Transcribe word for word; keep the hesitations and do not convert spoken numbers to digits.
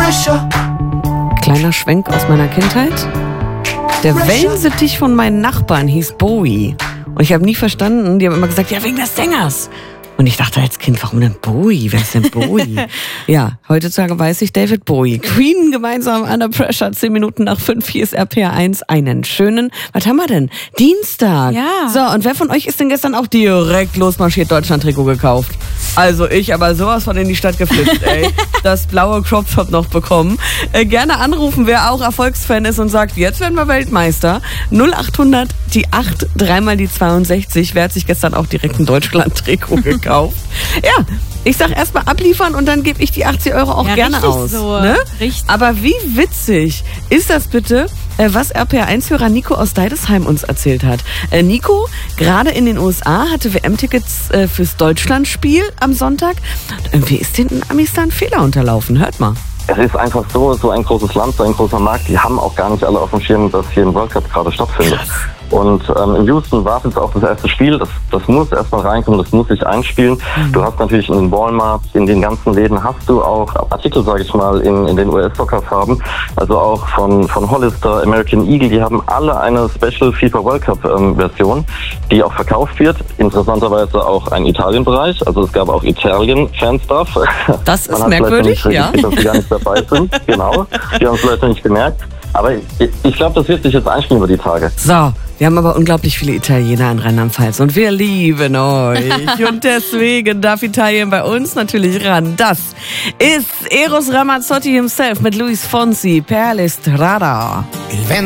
pressure. Kleiner Schwenk aus meiner Kindheit. Der Wellensittich von meinen Nachbarn hieß Bowie. Und ich habe nie verstanden, die haben immer gesagt, ja, wegen des Sängers. Und ich dachte als Kind, warum denn Bowie? Wer ist denn Bowie? Ja, heutzutage weiß ich David Bowie. Queen gemeinsam Under Pressure, zehn Minuten nach fünf, hier ist R P R eins. Einen schönen, was haben wir denn? Dienstag. Ja. So, und wer von euch ist denn gestern auch direkt losmarschiert Deutschland-Trikot gekauft? Also ich, aber sowas von in die Stadt geflitzt, ey. Das blaue Crop-Top noch bekommen. Äh, gerne anrufen, wer auch Erfolgsfan ist und sagt, jetzt werden wir Weltmeister. null achthundert, die acht, dreimal die zweiundsechzig. Wer hat sich gestern auch direkt ein Deutschland-Trikot gekauft? Ja, ich sag erstmal abliefern und dann gebe ich die achtzig Euro auch ja, gerne richtig aus. So. Ne? Richtig. Aber wie witzig ist das bitte, was R P R eins-Hörer Nico aus Deidesheim uns erzählt hat. Äh, Nico, gerade in den U S A, hatte W M-Tickets äh, fürs Deutschlandspiel am Sonntag. Und irgendwie ist den Amis da ein Fehler unterlaufen. Hört mal. Es ist einfach so, so ein großes Land, so ein großer Markt, die haben auch gar nicht alle auf dem Schirm, dass hier ein World Cup gerade stattfindet. Und ähm, in Houston war es jetzt auch das erste Spiel, das, das muss erstmal reinkommen, das muss sich einspielen. Mhm. Du hast natürlich in den Walmart, in den ganzen Läden hast du auch Artikel, sage ich mal, in, in den U S-Soccer-Farben, also auch von, von Hollister, American Eagle, die haben alle eine Special FIFA World Cup-Version, ähm, die auch verkauft wird. Interessanterweise auch ein Italien-Bereich, also es gab auch Italien-Fan-Stuff. Das ist merkwürdig, ja. Dass sie gar nicht dabei sind, genau. Die haben es vielleicht nicht gemerkt. Aber ich, ich glaube, das wird sich jetzt einspielen über die Tage. So, wir haben aber unglaublich viele Italiener in Rheinland-Pfalz und wir lieben euch. Und deswegen darf Italien bei uns natürlich ran. Das ist Eros Ramazzotti himself mit Luis Fonsi, Per le Strada.